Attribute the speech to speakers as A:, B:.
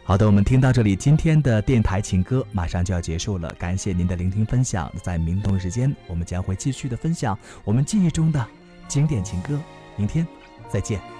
A: 好的，我们听到这里，今天的电台情歌马上就要结束了，感谢您的聆听分享。在明洞时间，我们将会继续的分享我们记忆中的经典情歌，明天再见。